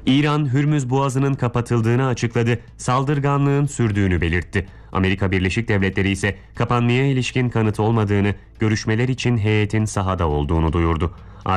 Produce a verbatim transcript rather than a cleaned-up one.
İran, Hürmüz Boğazı'nın kapatıldığını açıkladı, saldırganlığın sürdüğünü belirtti. Amerika Birleşik Devletleri ise kapanmaya ilişkin kanıt olmadığını, görüşmeler için heyetin sahada olduğunu duyurdu.